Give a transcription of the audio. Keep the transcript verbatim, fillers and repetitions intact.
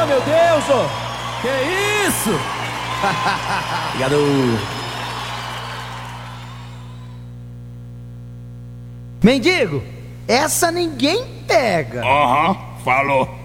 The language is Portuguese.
Oh, meu Deus, ô! Que isso? Obrigado. Mendigo, essa ninguém pega. Aham, falou.